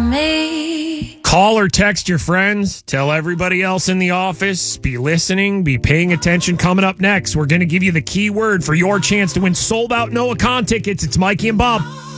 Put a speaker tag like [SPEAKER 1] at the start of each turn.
[SPEAKER 1] me.
[SPEAKER 2] Call or text your friends. Tell everybody else in the office. Be listening. Be paying attention. Coming up next, we're going to give you the key word for your chance to win sold-out Noah Khan tickets. It's Mikey and Bob.